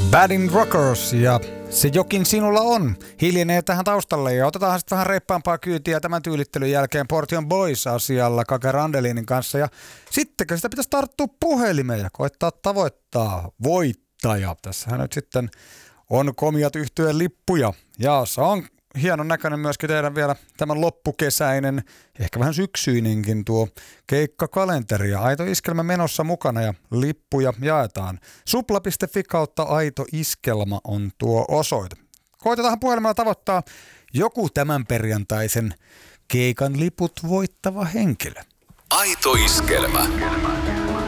Badin Rockers ja Se jokin sinulla on hiljenee tähän taustalle ja otetaan sitten vähän reippaampaa kyytiä tämän tyylittelyn jälkeen Portion Boys asialla Kaka Randelinin kanssa ja sittenkö sitä pitäisi tarttua puhelimeen ja koittaa tavoittaa voittaja. Tässähän nyt sitten on komiat yhtyeen lippuja ja se on hienon näköinen myöskin tehdä vielä tämän loppukesäinen, ehkä vähän syksyinenkin tuo keikkakalenteri ja Aito Iskelmä menossa mukana ja lippuja jaetaan. Supla.fi kautta Aito Iskelma on tuo osoite. Koitetaan puhelimella tavoittaa joku tämän perjantaisen keikan liput voittava henkilö. Aito Iskelmä.